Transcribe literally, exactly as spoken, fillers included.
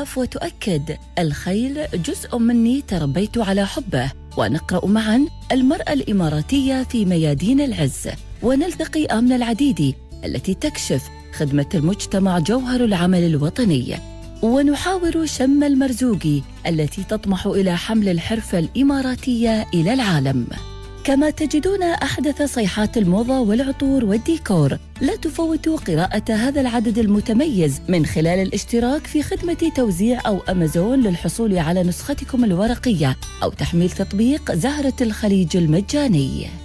تهتف وتؤكد: الخيل جزء مني تربيت على حبه. ونقرأ معا المرأة الإماراتية في ميادين العز، ونلتقي آمنة العديدي التي تكشف خدمة المجتمع جوهر العمل الوطني، ونحاور شم المرزوقي التي تطمح إلى حمل الحرفة الإماراتية إلى العالم. كما تجدون أحدث صيحات الموضة والعطور والديكور. لا تفوتوا قراءة هذا العدد المتميز من خلال الاشتراك في خدمة توزيع أو أمازون للحصول على نسختكم الورقية، أو تحميل تطبيق زهرة الخليج المجاني.